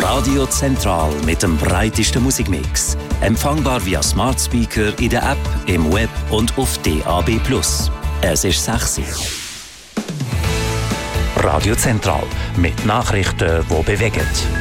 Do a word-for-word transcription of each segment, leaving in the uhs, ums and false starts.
Radio Zentral mit dem breitesten Musikmix. Empfangbar via Smart Speaker in der App, im Web und auf D A B plus. Es ist sechs Uhr. Radio Zentral mit Nachrichten, die bewegen.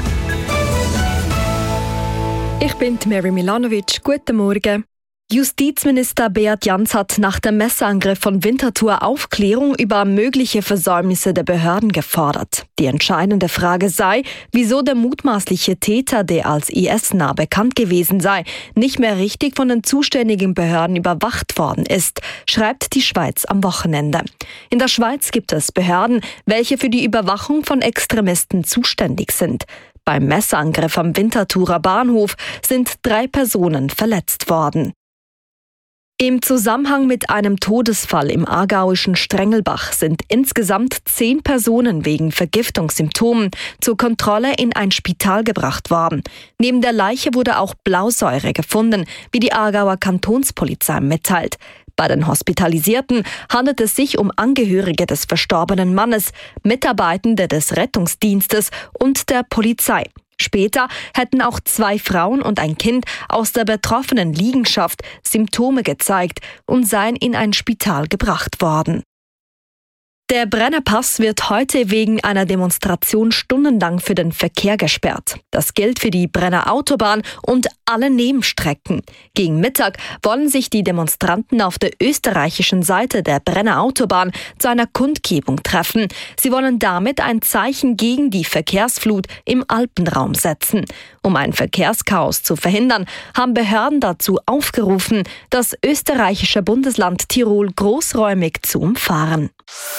Ich bin Mary Milanovic. Guten Morgen. Justizminister Beat Jans hat nach dem Messerangriff von Winterthur Aufklärung über mögliche Versäumnisse der Behörden gefordert. Die entscheidende Frage sei, wieso der mutmaßliche Täter, der als I S-nah bekannt gewesen sei, nicht mehr richtig von den zuständigen Behörden überwacht worden ist, schreibt die Schweiz am Wochenende. In der Schweiz gibt es Behörden, welche für die Überwachung von Extremisten zuständig sind. Beim Messerangriff am Winterthurer Bahnhof sind drei Personen verletzt worden. Im Zusammenhang mit einem Todesfall im aargauischen Strengelbach sind insgesamt zehn Personen wegen Vergiftungssymptomen zur Kontrolle in ein Spital gebracht worden. Neben der Leiche wurde auch Blausäure gefunden, wie die Aargauer Kantonspolizei mitteilt. Bei den Hospitalisierten handelt es sich um Angehörige des verstorbenen Mannes, Mitarbeitende des Rettungsdienstes und der Polizei. Später hätten auch zwei Frauen und ein Kind aus der betroffenen Liegenschaft Symptome gezeigt und seien in ein Spital gebracht worden. Der Brennerpass wird heute wegen einer Demonstration stundenlang für den Verkehr gesperrt. Das gilt für die Brenner Autobahn und alle Nebenstrecken. Gegen Mittag wollen sich die Demonstranten auf der österreichischen Seite der Brenner Autobahn zu einer Kundgebung treffen. Sie wollen damit ein Zeichen gegen die Verkehrsflut im Alpenraum setzen. Um ein Verkehrschaos zu verhindern, haben Behörden dazu aufgerufen, das österreichische Bundesland Tirol großräumig zu umfahren.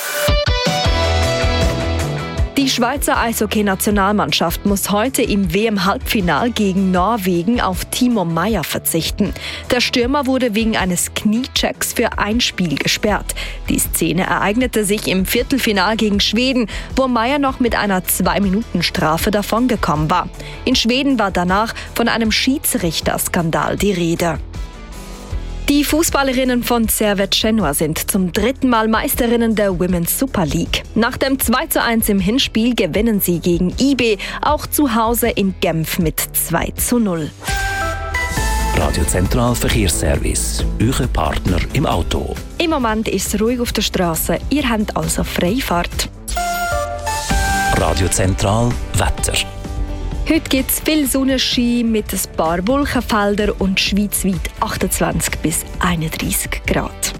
Die Schweizer Eishockey-Nationalmannschaft muss heute im W M-Halbfinal gegen Norwegen auf Timo Meier verzichten. Der Stürmer wurde wegen eines Kniechecks für ein Spiel gesperrt. Die Szene ereignete sich im Viertelfinal gegen Schweden, wo Meier noch mit einer zwei-Minuten-Strafe davongekommen war. In Schweden war danach von einem Schiedsrichterskandal die Rede. Die Fußballerinnen von Servette Genua sind zum dritten Mal Meisterinnen der Women's Super League. Nach dem zwei zu eins im Hinspiel gewinnen sie gegen I B, auch zu Hause in Genf mit zwei zu null. Radio Zentral Verkehrsservice, euer Partner im Auto. Im Moment ist es ruhig auf der Straße, ihr habt also Freifahrt. Radio Zentral Wetter. Heute gibt es viel Sonnenschein mit ein paar Wolkenfeldern und schweizweit achtundzwanzig bis einunddreissig Grad.